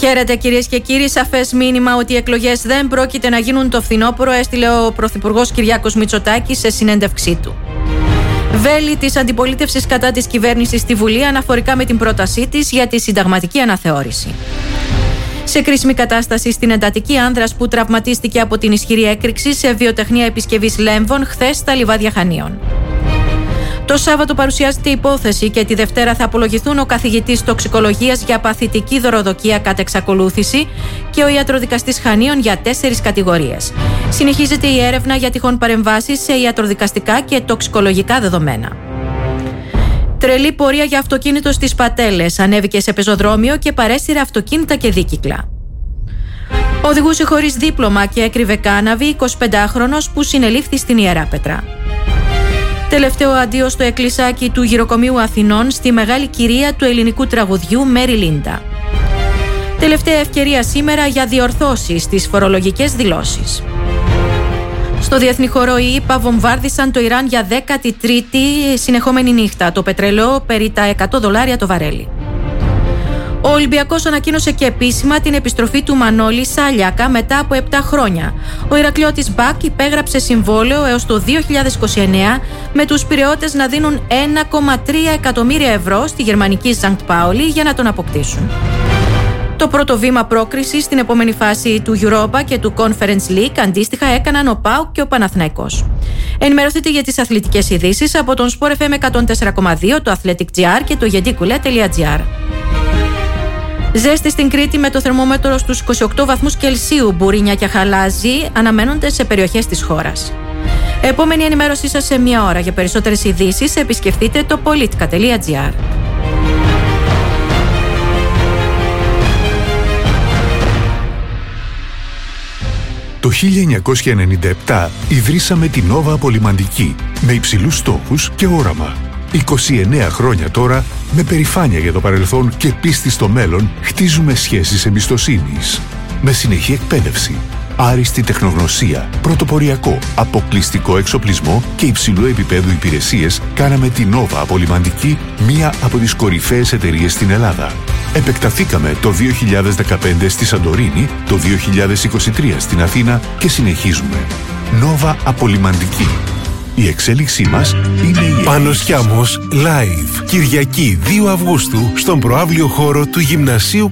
Χαίρετε κυρίες και κύριοι. Σαφές μήνυμα ότι οι εκλογές δεν πρόκειται να γίνουν το φθινόπωρο έστειλε ο Πρωθυπουργός Κυριάκος Μητσοτάκης σε συνέντευξή του. Βέλη της αντιπολίτευσης κατά της κυβέρνησης στη Βουλή αναφορικά με την πρότασή της για τη συνταγματική αναθεώρηση. Σε κρίσιμη κατάσταση στην εντατική άνδρας που τραυματίστηκε από την ισχυρή έκρηξη σε βιοτεχνία επισκευής λέμβων χθες στα λιβάδια Χανίων. Το Σάββατο παρουσιάζεται υπόθεση και τη Δευτέρα θα απολογηθούν ο καθηγητής τοξικολογίας για παθητική δωροδοκία κατ' εξακολούθηση και ο ιατροδικαστής Χανίων για 4 κατηγορίες. Συνεχίζεται η έρευνα για τυχόν παρεμβάσεις σε ιατροδικαστικά και τοξικολογικά δεδομένα. Τρελή πορεία για αυτοκίνητο στις Πατέλες. Ανέβηκε σε πεζοδρόμιο και παρέσυρε αυτοκίνητα και δίκυκλα. Οδηγούσε χωρίς δίπλωμα και έκρυβε κάναβη 25χρονος που συνελήφθη στην Ιεράπετρα. Τελευταίο αντίο στο εκκλησάκι του Γυροκομείου Αθηνών στη μεγάλη κυρία του ελληνικού τραγουδιού Μέρι Λίντα. Τελευταία ευκαιρία σήμερα για διορθώσεις στις φορολογικές δηλώσεις. Στο διεθνή χώρο οι ΗΠΑ βομβάρδισαν το Ιράν για 13η συνεχόμενη νύχτα. Το πετρέλαιο περί τα $100 το βαρέλι. Ο Ολυμπιακός ανακοίνωσε και επίσημα την επιστροφή του Μανώλη Σάλιακα μετά από 7 χρόνια. Ο Ηρακλειώτης Μπακ υπέγραψε συμβόλαιο έως το 2029 με τους Πειραιώτες να δίνουν 1,3 εκατομμύρια ευρώ στη γερμανική Σανκτ Πάολη για να τον αποκτήσουν. Το πρώτο βήμα πρόκρισης στην επόμενη φάση του Europa και του Conference League αντίστοιχα έκαναν ο ΠΑΟΚ και ο Παναθηναϊκός. Ενημερωθείτε για τις αθλητικές ειδήσεις από τον Sport FM 104,2, το Athletic GR και το yedikule.gr. Ζέστη στην Κρήτη με το θερμόμετρο στους 28 βαθμούς Κελσίου. Μπουρίνια και χαλάζι αναμένονται σε περιοχές της χώρας. Επόμενη ενημέρωσή σας σε 1 ώρα. Για περισσότερες ειδήσεις επισκεφτείτε το politica.gr. Το 1997 ιδρύσαμε την Nova Απολυμαντική με υψηλούς στόχους και όραμα. 29 χρόνια τώρα, με περηφάνεια για το παρελθόν και πίστη στο μέλλον, χτίζουμε σχέσεις εμπιστοσύνης. Με συνεχή εκπαίδευση, άριστη τεχνογνωσία, πρωτοποριακό, αποκλειστικό εξοπλισμό και υψηλού επίπεδου υπηρεσίες, κάναμε την Nova Απολυμαντική μία από τις κορυφαίες εταιρείες στην Ελλάδα. Επεκταθήκαμε το 2015 στη Σαντορίνη, το 2023 στην Αθήνα και συνεχίζουμε. Nova Απολυμαντική. Η εξέλιξή μας είναι η Πάνος Κιάμος Live. Κυριακή 2 Αυγούστου στον προαύλιο χώρο του Γυμνασίου